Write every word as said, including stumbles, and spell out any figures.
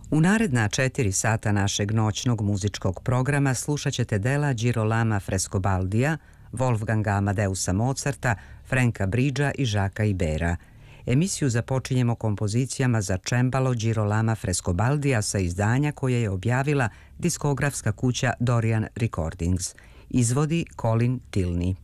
U naredna četiri sata našeg noćnog muzičkog programa slušat ćete dela Girolama Frescobaldija, Wolfganga Amadeusa Mozarta, Franka Bridgea i Jacquesa Ibera. Emisiju započinjemo kompozicijama za čembalo Girolama Frescobaldija sa izdanja koje je objavila diskografska kuća Dorian Recordings. Izvodi Colin Tilney.